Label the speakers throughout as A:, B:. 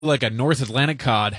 A: Like a North Atlantic cod.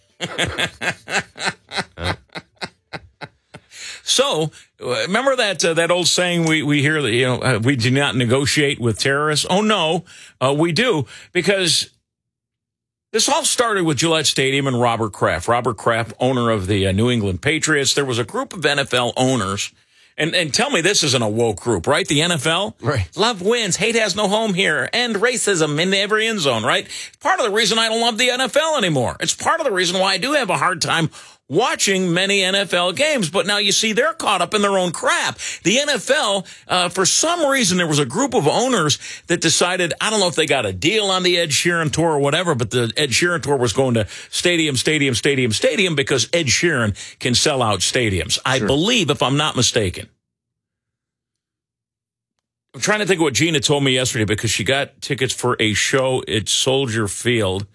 B: So, remember that old saying we hear that, we do not negotiate with terrorists? Oh, no, we do, because this all started with Gillette Stadium and Robert Kraft. Robert Kraft, owner of the New England Patriots. There was a group of NFL owners. And tell me this isn't a woke group, right? The NFL?
C: Right.
B: Love wins. Hate has no home here. End racism in every end zone, right? Part of the reason I don't love the NFL anymore. It's part of the reason why I do have a hard time watching many NFL games. But now you see they're caught up in their own crap. The NFL, for some reason, there was a group of owners that decided, I don't know if they got a deal on the Ed Sheeran tour or whatever, but the Ed Sheeran tour was going to stadium because Ed Sheeran can sell out stadiums. I believe, if I'm not mistaken. I'm trying to think of what Gina told me yesterday because she got tickets for a show at Soldier Field.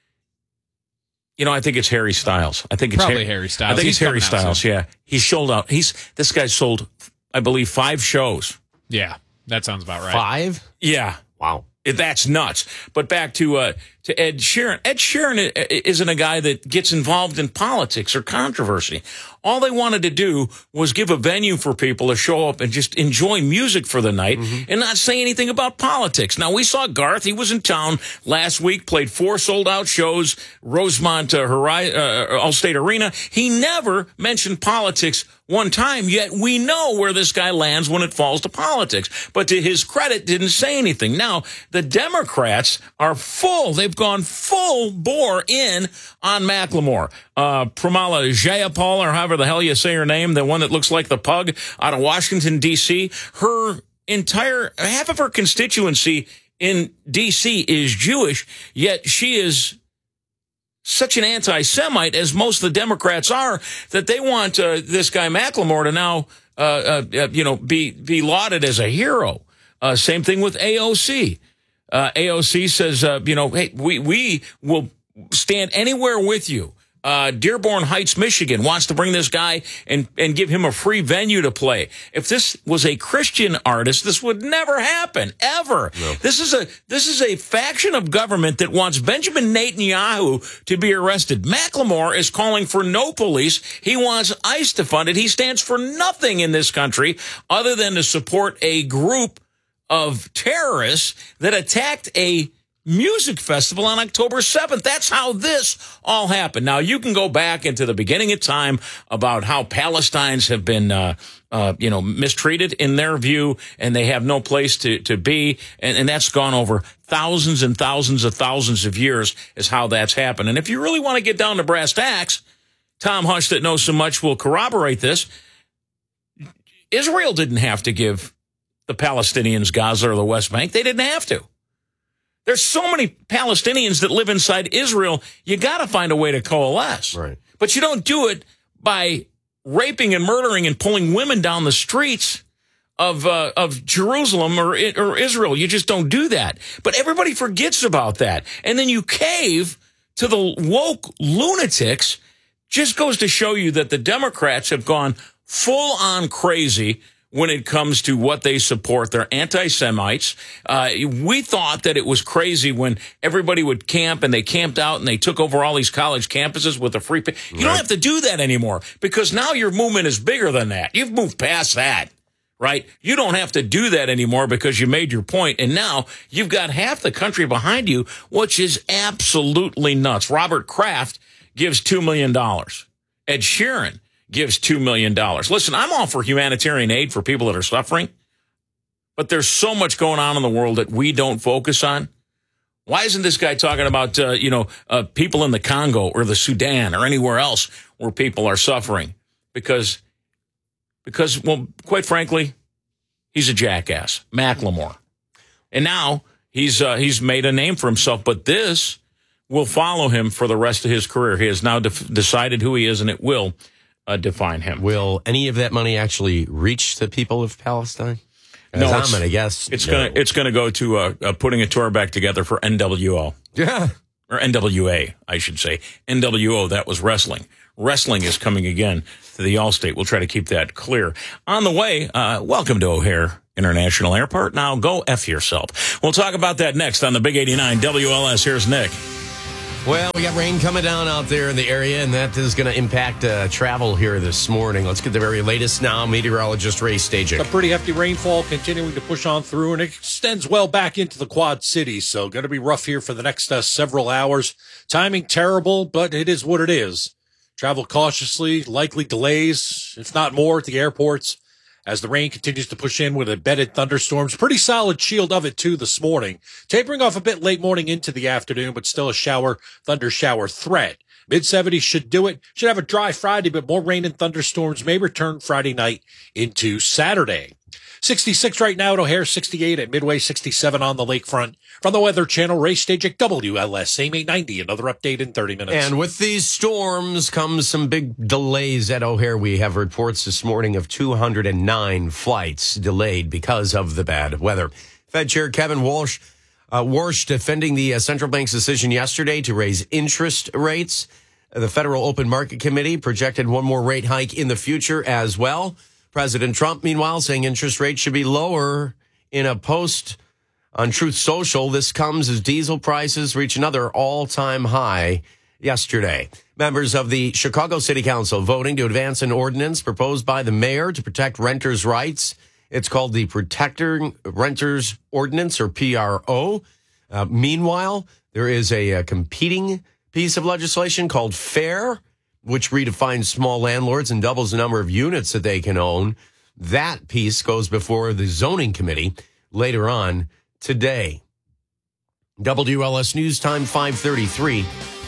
B: I think it's Harry Styles. I think it's
A: probably Harry Styles.
B: I think it's Harry Styles. Yeah, he's sold out. This guy sold, I believe, 5 shows.
A: Yeah, that sounds about right.
C: 5?
B: Yeah,
C: wow,
B: that's nuts. But back to Ed Sheeran. Ed Sheeran isn't a guy that gets involved in politics or controversy. All they wanted to do was give a venue for people to show up and just enjoy music for the night and not say anything about politics. Now, we saw Garth. He was in town last week, played 4 sold-out shows, Rosemont Allstate Arena. He never mentioned politics one time, yet we know where this guy lands when it falls to politics. But to his credit, didn't say anything. Now, the Democrats are full. They've gone full bore in on Macklemore. Pramila Jayapal, or however the hell you say her name, the one that looks like the pug out of Washington, D.C., half of her constituency in D.C. is Jewish, yet she is such an anti-Semite, as most of the Democrats are, that they want this guy Macklemore to now, be lauded as a hero. Same thing with AOC. AOC says, hey, we will stand anywhere with you. Dearborn Heights, Michigan wants to bring this guy and give him a free venue to play. If this was a Christian artist, this would never happen, ever. No. This is a faction of government that wants Benjamin Netanyahu to be arrested. Macklemore is calling for no police. He wants ICE to fund it. He stands for nothing in this country other than to support a group of terrorists that attacked a music festival on October 7th. That's how this all happened. Now, you can go back into the beginning of time about how Palestinians have been, mistreated in their view, and they have no place to be. And that's gone over thousands and thousands of years is how that's happened. And if you really want to get down to brass tacks, Tom Hush, that knows so much, will corroborate this. Israel didn't have to give the Palestinians Gaza or the West Bank. They didn't have to. There's so many Palestinians that live inside Israel, you got to find a way to coalesce.
C: Right.
B: But you don't do it by raping and murdering and pulling women down the streets of Jerusalem or Israel. You just don't do that. But everybody forgets about that. And then you cave to the woke lunatics. Just goes to show you that the Democrats have gone full on crazy when it comes to what they support. They're anti-Semites. We thought that it was crazy when everybody would camp, and they camped out and they took over all these college campuses with a free pay. You don't have to do that anymore, because now your movement is bigger than that. You've moved past that, right? You don't have to do that anymore because you made your point, and now you've got half the country behind you, which is absolutely nuts. Robert Kraft gives $2 million. Ed Sheeran gives $2 million. Listen, I'm all for humanitarian aid for people that are suffering, but there's so much going on in the world that we don't focus on. Why isn't this guy talking about, people in the Congo or the Sudan or anywhere else where people are suffering? Because, well, quite frankly, he's a jackass, Macklemore. And now he's made a name for himself, but this will follow him for the rest of his career. He has now decided who he is, and it will define him.
C: Will any of that money actually reach the people of Palestine?
B: No,
C: I'm going to guess
B: it's going to go to putting a tour back together for NWO.
C: Yeah,
B: or NWA, I should say. NWO, that was wrestling. Wrestling is coming again to the Allstate. We'll try to keep that clear. On the way, welcome to O'Hare International Airport. Now go F yourself. We'll talk about that next on the Big 89 WLS. Here's Nick.
C: Well, we got rain coming down out there in the area, and that is going to impact travel here this morning. Let's get the very latest now. Meteorologist Ray Stajic.
D: A pretty hefty rainfall continuing to push on through, and it extends well back into the Quad Cities. So going to be rough here for the next several hours. Timing terrible, but it is what it is. Travel cautiously, likely delays, if not more, at the airports as the rain continues to push in with embedded thunderstorms. Pretty solid shield of it, too, this morning. Tapering off a bit late morning into the afternoon, but still a thunder shower threat. Mid-70s should do it. Should have a dry Friday, but more rain and thunderstorms may return Friday night into Saturday. 66 right now at O'Hare, 68 at Midway, 67 on the lakefront. From the Weather Channel, Ray Stajic, WLS, same 890. Another update in 30 minutes.
C: And with these storms comes some big delays at O'Hare. We have reports this morning of 209 flights delayed because of the bad weather. Fed Chair Kevin Warsh defending the central bank's decision yesterday to raise interest rates. The Federal Open Market Committee projected one more rate hike in the future as well. President Trump, meanwhile, saying interest rates should be lower in a post on Truth Social. This comes as diesel prices reach another all-time high yesterday. Members of the Chicago City Council voting to advance an ordinance proposed by the mayor to protect renters' rights. It's called the Protecting Renters Ordinance, or PRO. Meanwhile, there is a competing piece of legislation called FAIR, which redefines small landlords and doubles the number of units that they can own. That piece goes before the zoning committee later on today. WLS News Time 5:33.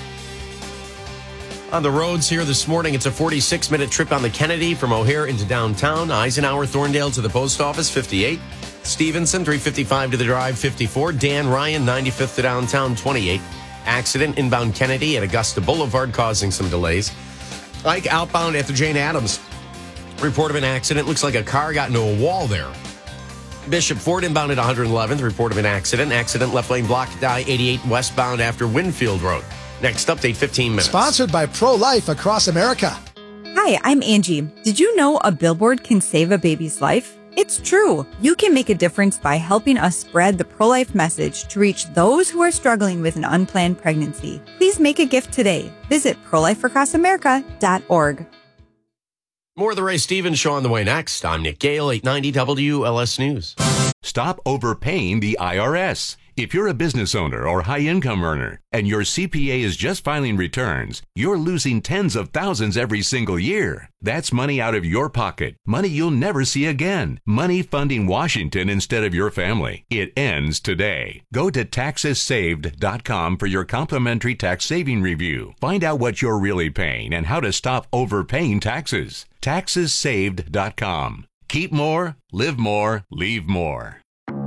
C: On the roads here this morning, it's a 46-minute trip on the Kennedy from O'Hare into downtown. Eisenhower, Thorndale to the post office, 58. Stevenson, 355 to the drive, 54. Dan Ryan, 95th to downtown, 28. Accident inbound Kennedy at Augusta Boulevard causing some delays. Ike outbound at the Jane Addams. Report of an accident. Looks like a car got into a wall there. Bishop Ford inbound at 111th. Report of an accident. Accident left lane blocked at I-88 westbound after Winfield Road. Next update, 15 minutes.
E: Sponsored by Pro-Life across America.
F: Hi, I'm Angie. Did you know a billboard can save a baby's life? It's true. You can make a difference by helping us spread the pro-life message to reach those who are struggling with an unplanned pregnancy. Please make a gift today. Visit prolifeacrossamerica.org.
C: More of the Ray Stevens Show on the way next. I'm Nick Gale, 890 WLS News.
G: Stop overpaying the IRS. If you're a business owner or high-income earner and your CPA is just filing returns, you're losing tens of thousands every single year. That's money out of your pocket, money you'll never see again, money funding Washington instead of your family. It ends today. Go to taxessaved.com for your complimentary tax saving review. Find out what you're really paying and how to stop overpaying taxes. Taxessaved.com. Keep more, live more, leave more.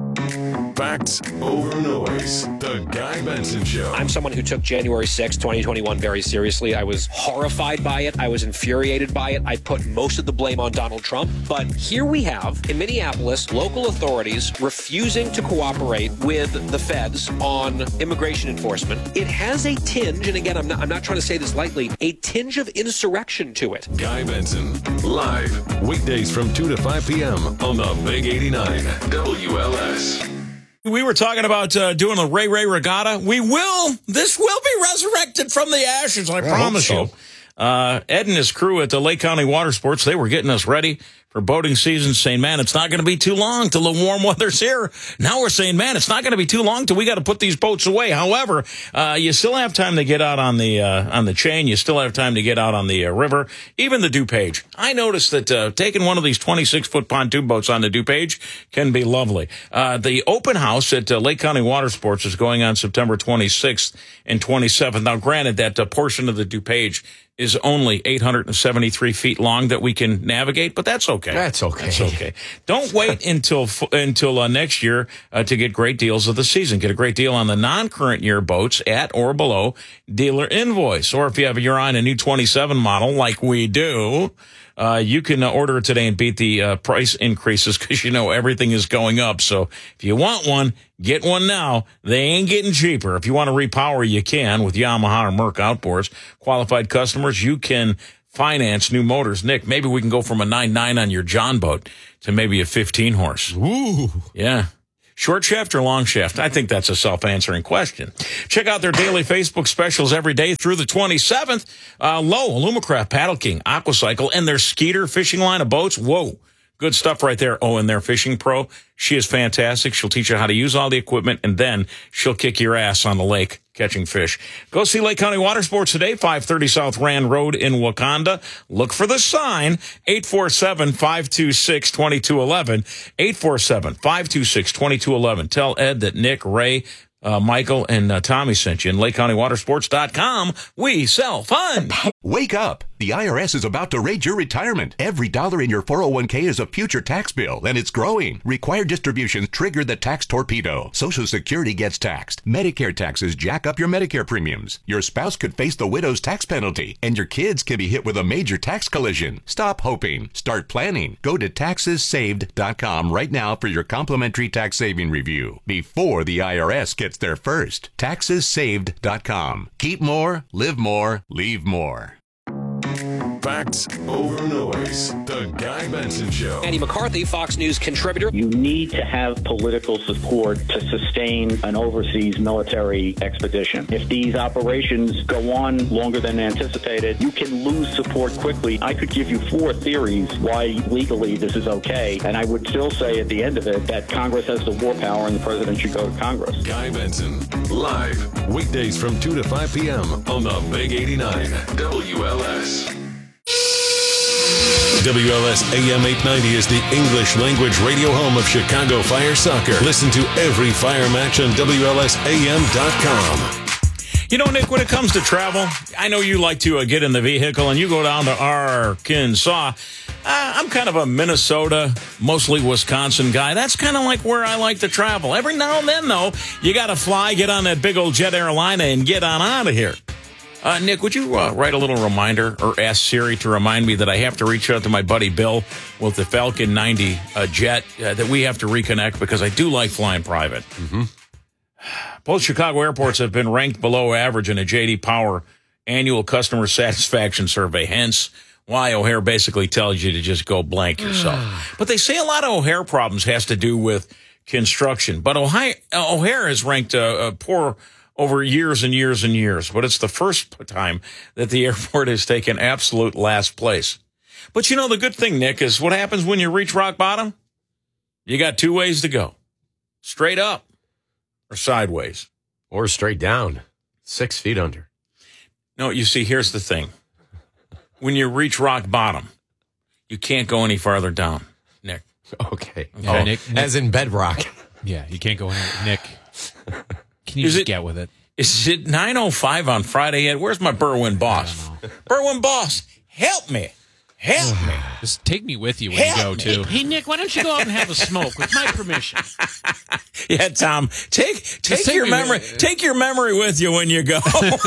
H: Facts over noise. The Guy Benson Show.
I: I'm someone who took January 6, 2021 very seriously. I was horrified by it. I was infuriated by it. I put most of the blame on Donald Trump. But here we have, in Minneapolis, local authorities refusing to cooperate with the feds on immigration enforcement. It has a tinge, and again, I'm not trying to say this lightly, a tinge of insurrection to it.
H: Guy Benson, live, weekdays from 2 to 5 p.m. on the Big 89 WLS.
B: We were talking about doing a Ray Regatta. This will be resurrected from the ashes, I promise you. Ed and his crew at the Lake County Water Sports, they were getting us ready for boating season, saying, man, it's not going to be too long till the warm weather's here. Now we're saying, man, it's not going to be too long till we got to put these boats away. However, you still have time to get out on the chain. You still have time to get out on the river, even the DuPage. I noticed that taking one of these 26-foot pontoon boats on the DuPage can be lovely. The open house at Lake County Water Sports is going on September 26th and 27th. Now, granted, that portion of the DuPage is only 873 feet long that we can navigate, but that's okay.
C: That's okay.
B: That's okay. Don't wait until next year to get great deals of the season. Get a great deal on the non-current year boats at or below dealer invoice. Or if you're on a new 27 model like we do, you can order it today and beat the price increases because you know everything is going up. So if you want one, get one now. They ain't getting cheaper. If you want to repower, you can with Yamaha or Merc outboards. Qualified customers, you can finance new motors. Nick, maybe we can go from a 9.9 on your John boat to maybe a 15 horse.
C: Ooh.
B: Yeah. Short shaft or long shaft? I think that's a self-answering question. Check out their daily Facebook specials every day through the 27th. Lowe, Alumacraft, Paddle King, Aquacycle, and their Skeeter fishing line of boats. Whoa. Good stuff right there. Oh, and their fishing pro. She is fantastic. She'll teach you how to use all the equipment, and then she'll kick your ass on the lake catching fish. Go see Lake County Water Sports today, 530 South Rand Road in Wakanda. Look for the sign, 847-526-2211. 847-526-2211. Tell Ed that Nick, Ray, Michael, and Tommy sent you. And LakeCountyWatersports.com, we sell fun.
G: Wake up! The IRS is about to raid your retirement. Every dollar in your 401k is a future tax bill, and it's growing. Required distributions trigger the tax torpedo. Social Security gets taxed. Medicare taxes jack up your Medicare premiums. Your spouse could face the widow's tax penalty, and your kids can be hit with a major tax collision. Stop hoping. Start planning. Go to TaxesSaved.com right now for your complimentary tax saving review before the IRS gets there first. TaxesSaved.com. Keep more, live more, leave more.
H: Facts over noise. The Guy Benson Show.
I: Andy McCarthy, Fox News contributor.
J: You need to have political support to sustain an overseas military expedition. If these operations go on longer than anticipated, you can lose support quickly. I could give you 4 theories why legally this is okay, and I would still say at the end of it that Congress has the war power and the president should go to Congress.
H: Guy Benson, live, weekdays from 2 to 5 p.m. on the Big 89 WLS. WLS AM 890 is the English language radio home of Chicago Fire Soccer. Listen to every Fire match on WLSAM.com.
B: You know, Nick, when it comes to travel, I know you like to get in the vehicle and you go down to Arkansas. I'm kind of a Minnesota, mostly Wisconsin guy. That's kind of like where I like to travel. Every now and then, though, you got to fly, get on that big old jet airliner, and get on out of here. Nick, would you write a little reminder or ask Siri to remind me that I have to reach out to my buddy Bill with the Falcon 90 jet, that we have to reconnect because I do like flying private. Mm-hmm. Both Chicago airports have been ranked below average in a J.D. Power annual customer satisfaction survey, hence why O'Hare basically tells you to just go blank yourself. But they say a lot of O'Hare problems has to do with construction. But O'Hare is ranked poor over years and years and years, but it's the first time that the airport has taken absolute last place. But you know, the good thing, Nick, is what happens when you reach rock bottom? You got 2 ways to go. Straight up or sideways.
C: Or straight down, 6 feet under.
B: No, you see, here's the thing. When you reach rock bottom, you can't go any farther down, Nick.
C: Okay.
A: Yeah, Nick,
C: as in bedrock.
A: Yeah, you can't go in. Nick, can you just get with it?
B: Is it 9:05 on Friday yet? Where's my Berwyn boss? Berwyn boss, help me. Help me.
A: Just take me with you when you go, too.
K: Hey, Nick, why don't you go out and have a smoke with my permission?
B: Yeah, Tom, take your memory. Take your memory with you when you go.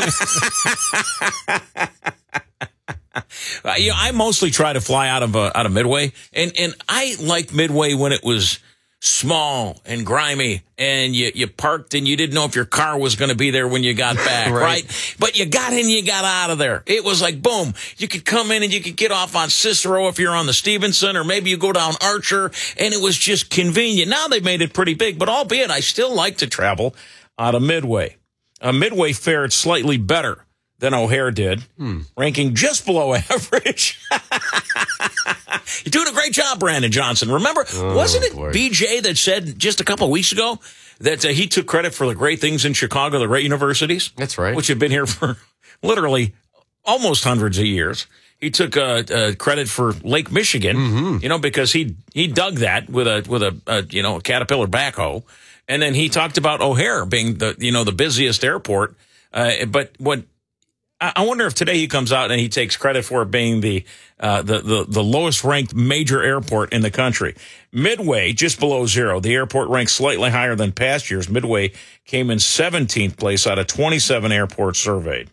B: I mostly try to fly out of Midway, and I liked Midway when it was small and grimy, and you parked and you didn't know if your car was going to be there when you got back, right? But you got in, you got out of there. It was like, boom, you could come in and you could get off on Cicero if you're on the Stevenson, or maybe you go down Archer, and it was just convenient. Now they've made it pretty big, but albeit I still like to travel out of Midway. Midway fared slightly better than O'Hare did, ranking just below average. You're doing a great job, Brandon Johnson. Remember, wasn't it BJ that said just a couple of weeks ago that he took credit for the great things in Chicago, the great universities?
C: That's right.
B: Which have been here for literally almost hundreds of years. He took credit for Lake Michigan, because he dug that with a Caterpillar backhoe. And then he talked about O'Hare being the busiest airport. But what I wonder if today he comes out and he takes credit for it being the lowest ranked major airport in the country. Midway, just below zero. The airport ranks slightly higher than past years. Midway came in 17th place out of 27 airports surveyed.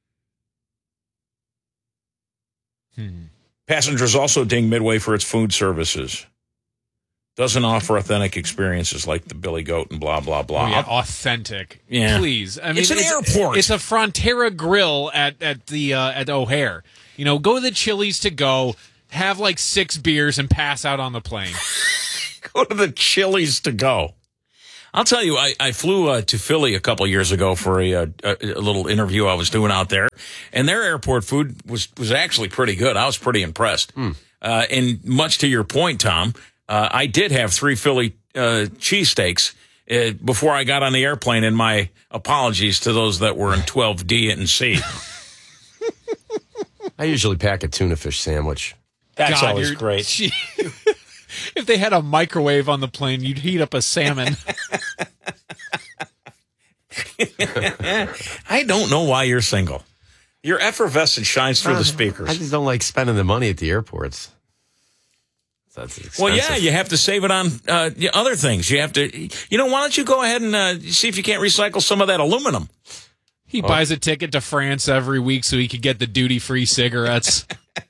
B: Passengers also ding Midway for its food services. Doesn't offer authentic experiences like the Billy Goat and blah, blah, blah.
A: Oh, yeah, authentic.
B: Yeah.
A: Please. I mean,
B: it's an airport.
A: It's a Frontera grill at O'Hare. Go to the Chili's to go, have like 6 beers and pass out on the plane.
B: Go to the Chili's to go. I'll tell you, I flew to Philly a couple years ago for a little interview I was doing out there, and their airport food was actually pretty good. I was pretty impressed. And much to your point, Tom, I did have 3 Philly cheesesteaks before I got on the airplane, and my apologies to those that were in 12D and C.
C: I usually pack a tuna fish sandwich.
B: That's always great.
A: If they had a microwave on the plane, you'd heat up a salmon.
B: I don't know why you're single. Your effervescence shines through the speakers.
C: I just don't like spending the money at the airports. That's expensive.
B: Well, yeah, you have to save it on other things. You have to, why don't you go ahead and see if you can't recycle some of that aluminum?
A: He buys a ticket to France every week so he could get the duty-free cigarettes.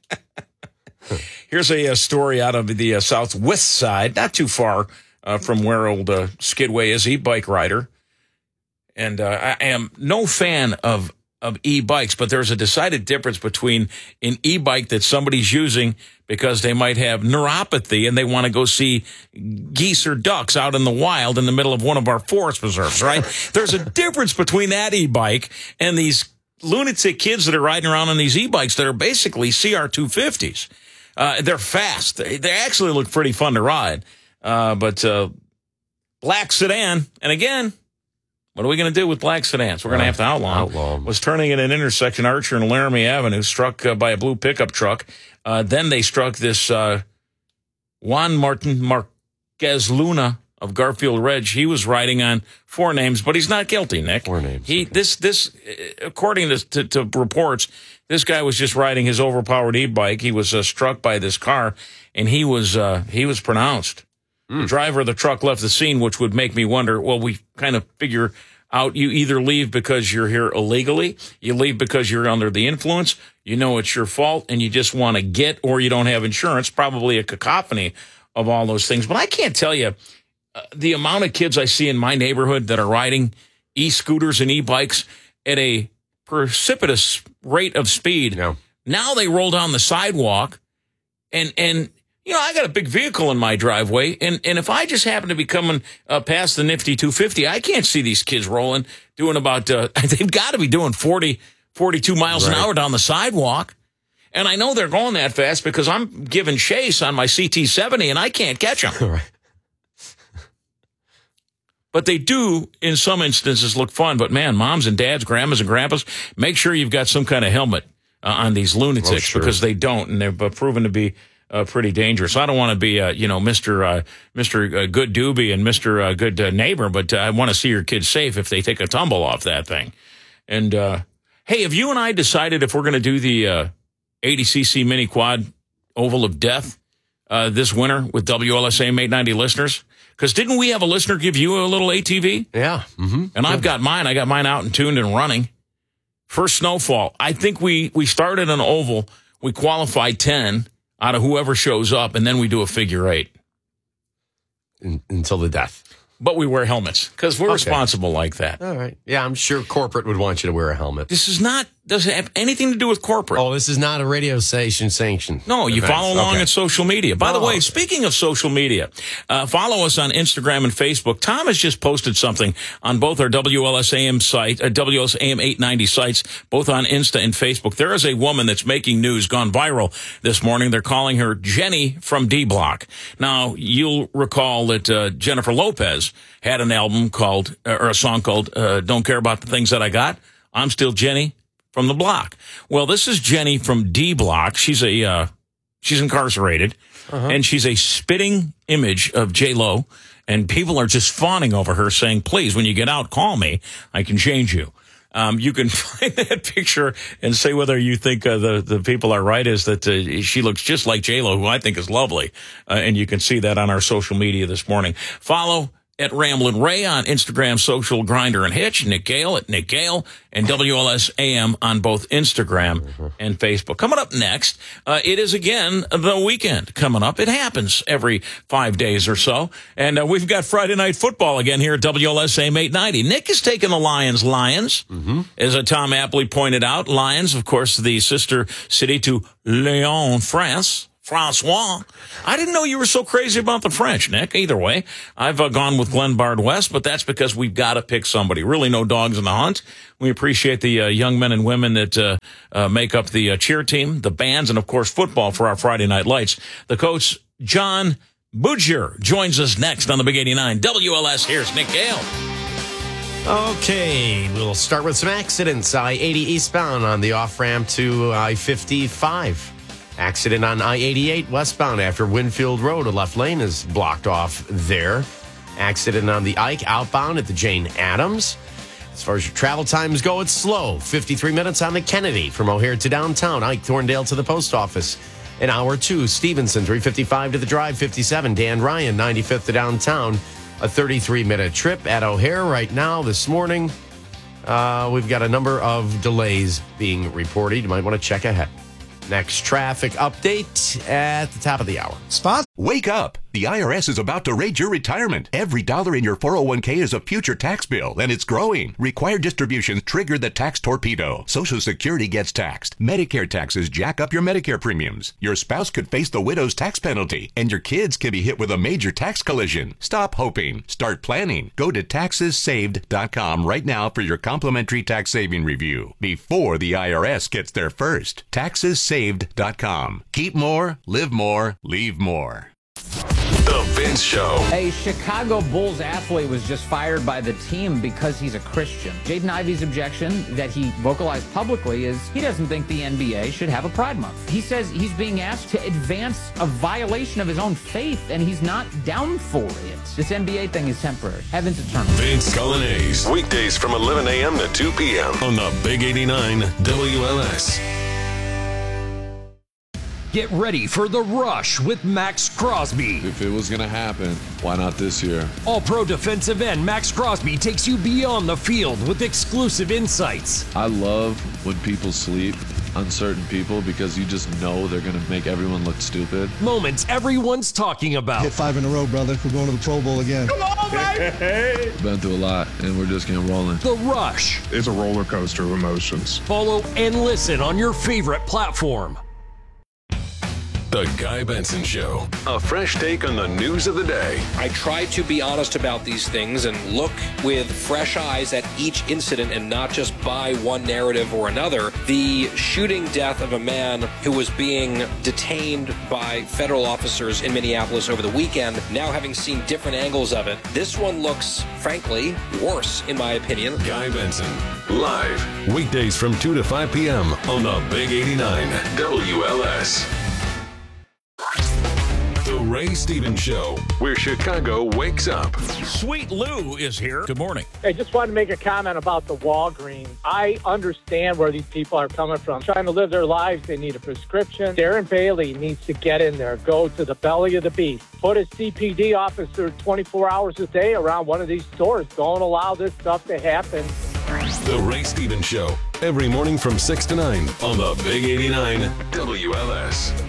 B: Here's a story out of the southwest side, not too far from where old Skidway is, e-bike rider. And I am no fan of e-bikes, but there's a decided difference between an e-bike that somebody's using because they might have neuropathy and they want to go see geese or ducks out in the wild in the middle of one of our forest preserves, right? There's a difference between that e-bike and these lunatic kids that are riding around on these e-bikes that are basically CR250s. They're fast. They actually look pretty fun to ride. But black sedan, and again, what are we going to do with black sedans? We're going to have to outlaw them. Was turning at an intersection, Archer and Laramie Avenue, struck by a blue pickup truck. Then they struck this Juan Martin Marquez Luna of Garfield Ridge. He was riding on 4 names, but he's not guilty, Nick.
C: 4 names.
B: This according to reports, this guy was just riding his overpowered e-bike. He was struck by this car, and he was pronounced. The driver of the truck left the scene, which would make me wonder, well, we kind of figure out you either leave because you're here illegally, you leave because you're under the influence, you know it's your fault, and you just want to get, or you don't have insurance, probably a cacophony of all those things. But I can't tell you the amount of kids I see in my neighborhood that are riding e-scooters and e-bikes at a precipitous rate of speed.
C: No.
B: Now they roll down the sidewalk, and I got a big vehicle in my driveway, and if I just happen to be coming past the nifty 250, I can't see these kids rolling, doing about, they've got to be doing 40, 42 miles an hour down the sidewalk. And I know they're going that fast because I'm giving chase on my CT70, and I can't catch them.
C: Right.
B: But they do, in some instances, look fun. But, man, moms and dads, grandmas and grandpas, make sure you've got some kind of helmet on these lunatics because they don't, and they've proven to be pretty dangerous. I don't want to be, Mr. Good Doobie and Mr. Good Neighbor, but I want to see your kids safe if they take a tumble off that thing. And, hey, have you and I decided if we're going to do the 80cc mini quad Oval of Death this winter with WLSAM 890 listeners? Because didn't we have a listener give you a little ATV?
C: Yeah. Mm-hmm.
B: And I've got mine. I got mine out and tuned and running. First snowfall. I think we started an oval. We qualified 10 out of whoever shows up, and then we do a figure 8.
C: Until the death.
B: But we wear helmets because we're responsible like that.
C: All right. Yeah, I'm sure corporate would want you to wear a helmet.
B: This is not, doesn't have anything to do with corporate.
C: Oh, this is not a radio station sanctioned.
B: No, you follow along at social media. By the way, speaking of social media, follow us on Instagram and Facebook. Tom has just posted something on both our WLSAM site, WLSAM 890 sites, both on Insta and Facebook. There is a woman that's making news, gone viral this morning. They're calling her Jenny from D Block. Now, you'll recall that Jennifer Lopez had an album called, or a song called, Don't Care About the Things That I Got. I'm Still Jenny from the Block. Well, this is Jenny from D Block. She's incarcerated, and she's a spitting image of J-Lo, and people are just fawning over her, saying, please, when you get out, call me. I can change you. You can find that picture and say whether you think the people are right, is that she looks just like J-Lo, who I think is lovely, and you can see that on our social media this morning. Follow at Ramblin' Ray on Instagram, Social, Grindr, and Hitch. Nick Gale at Nick Gale, and WLSAM on both Instagram and Facebook. Coming up next, it is again the weekend coming up. It happens every 5 days or so. And we've got Friday Night Football again here at WLSAM 890. Nick is taking the Lions. As Tom aptly pointed out, Lions, of course, the sister city to Lyon, France. Francois. I didn't know you were so crazy about the French, Nick. Either way, I've gone with Glenbard West, but that's because we've got to pick somebody. Really no dogs in the hunt. We appreciate the young men and women that make up the cheer team, the bands, and, of course, football for our Friday Night Lights. The coach, John Bougier, joins us next on the Big 89 WLS. Here's Nick Gale.
C: Okay, we'll start with some accidents. I-80 eastbound on the off-ramp to I-55. Accident on I-88 westbound after Winfield Road. A left lane is blocked off there. Accident on the Ike outbound at the Jane Addams. As far as your travel times go, it's slow. 53 minutes on the Kennedy from O'Hare to downtown. Ike Thorndale to the post office. An hour 2. Stevenson, 355 to the drive. 57. Dan Ryan, 95th to downtown. A 33-minute trip at O'Hare right now this morning. We've got a number of delays being reported. You might want to check ahead. Next traffic update at the top of the hour.
E: Spot.
G: Wake up. The IRS is about to raid your retirement. Every dollar in your 401k is a future tax bill, and it's growing. Required distributions trigger the tax torpedo. Social Security gets taxed. Medicare taxes jack up your Medicare premiums. Your spouse could face the widow's tax penalty, and your kids can be hit with a major tax collision. Stop hoping. Start planning. Go to taxessaved.com right now for your complimentary tax saving review before the IRS gets there first. Taxessaved.com. Keep more, live more, leave more.
H: The Vince Show.
L: A Chicago Bulls athlete was just fired by the team because he's a Christian. Jaden Ivey's objection that he vocalized publicly is he doesn't think the NBA should have a Pride Month. He says he's being asked to advance a violation of his own faith, and he's not down for it. This NBA thing is temporary. Heaven's eternal.
H: Vince Colonnese. Weekdays from 11 a.m. to 2 p.m. on the Big 89 WLS.
M: Get ready for The Rush with Max Crosby.
N: If it was going to happen, why not this year?
M: All-pro defensive end Max Crosby takes you beyond the field with exclusive insights.
N: I love when people sleep, uncertain people, because you just know they're going to make everyone look stupid.
M: Moments everyone's talking about.
E: Hit 5 in a row, brother. We're going to the Pro Bowl again.
M: Come on, baby!
N: Been through a lot, and we're just getting rolling.
M: The Rush.
O: It's a roller coaster of emotions.
M: Follow and listen on your favorite platform.
H: The Guy Benson Show. A fresh take on the news of the day.
I: I try to be honest about these things and look with fresh eyes at each incident and not just buy one narrative or another. The shooting death of a man who was being detained by federal officers in Minneapolis over the weekend, now having seen different angles of it, this one looks, frankly, worse, in my opinion.
H: Guy Benson, live. Weekdays from 2 to 5 p.m. on the Big 89 WLS. The Ray Stevens Show, where Chicago wakes up.
B: Sweet Lou is here. Good morning.
P: I just wanted to make a comment about the Walgreens. I understand where these people are coming from. Trying to live their lives, they need a prescription. Darren Bailey needs to get in there, go to the belly of the beast. Put a CPD officer 24 hours a day around one of these stores. Don't allow this stuff to happen.
H: The Ray Stevens Show, every morning from 6 to 9 on the Big 89 WLS.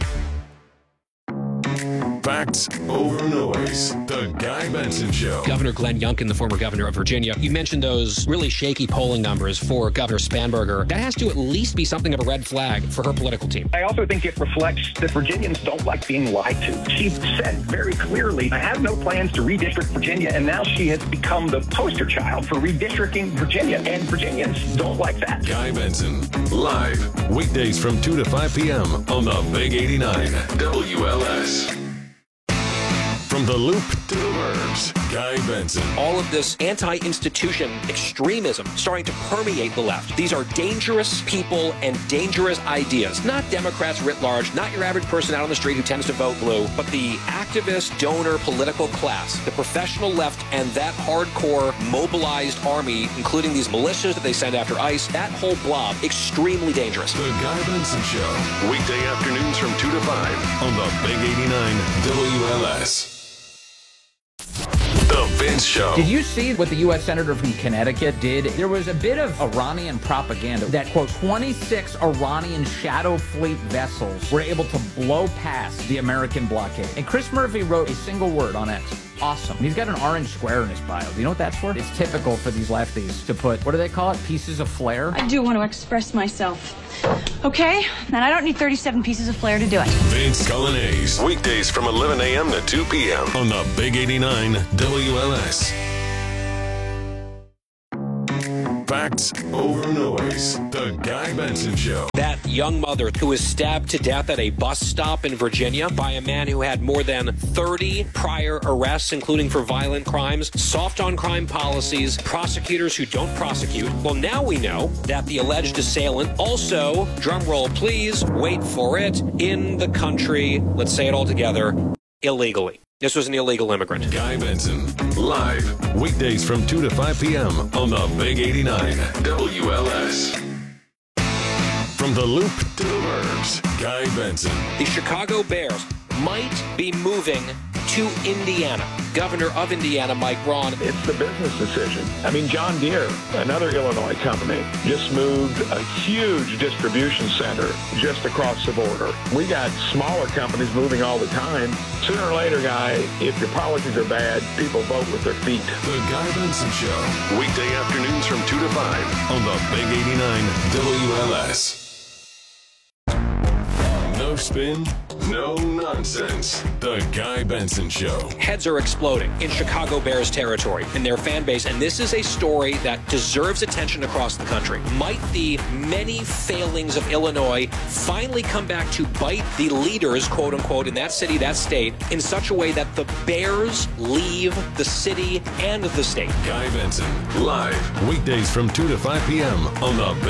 H: Facts over noise. The Guy Benson Show.
I: Governor Glenn Youngkin, the former governor of Virginia, you mentioned those really shaky polling numbers for Governor Spanberger. That has to at least be something of a red flag for her political team.
Q: I also think it reflects that Virginians don't like being lied to. She said very clearly, I have no plans to redistrict Virginia, and now she has become the poster child for redistricting Virginia, and Virginians don't like that.
H: Guy Benson, live. Weekdays from 2 to 5 p.m. on the Big 89 WLS. From the Loop to the Burbs, Guy Benson.
I: All of this anti-institution extremism starting to permeate the left. These are dangerous people and dangerous ideas. Not Democrats writ large, not your average person out on the street who tends to vote blue, but the activist, donor, political class, the professional left, and that hardcore mobilized army, including these militias that they send after ICE, that whole blob, extremely dangerous.
H: The Guy Benson Show, weekday afternoons from 2 to 5 on the Big 89 WLS. The Vince Show.
L: Did you see what the U.S. Senator from Connecticut did? There was a bit of Iranian propaganda that, quote, 26 Iranian shadow fleet vessels were able to blow past the American blockade. And Chris Murphy wrote a single word on X. Awesome. And he's got an orange square in his bio. Do you know what that's for? It's typical for these lefties to put, what do they call it? Pieces of flair?
R: I do want to express myself. Okay, and I don't need 37 pieces of flair to do it.
H: Vince Colonnese. Weekdays from 11 a.m. to 2 p.m. on the Big 89 WLS. Facts over noise. The Guy Benson Show.
I: That young mother who was stabbed to death at a bus stop in Virginia by a man who had more than 30 prior arrests, including for violent crimes, soft on crime policies, prosecutors who don't prosecute. Well, now we know that the alleged assailant also, drumroll please, wait for it, in the country, let's say it all together, illegally. This was an illegal immigrant.
H: Guy Benson, live, weekdays from 2 to 5 p.m. on the Big 89 WLS. From the Loop to the Burbs, Guy Benson.
I: The Chicago Bears might be moving to Indiana. Governor of Indiana, Mike Braun.
Q: It's the business decision. I mean, John Deere, another Illinois company, just moved a huge distribution center just across the border. We got smaller companies moving all the time. Sooner or later, Guy, if your policies are bad, people vote with their feet.
H: The Guy Benson Show. Weekday afternoons from 2 to 5 on the Big 89 WLS. No spin, no nonsense. The Guy Benson Show.
I: Heads are exploding in Chicago Bears territory in their fan base, and this is a story that deserves attention across the country. Might the many failings of Illinois finally come back to bite the leaders, quote unquote, in that city, that state, in such a way that the Bears leave the city and the state?
H: Guy Benson, live, weekdays from 2 to 5 p.m. on the Big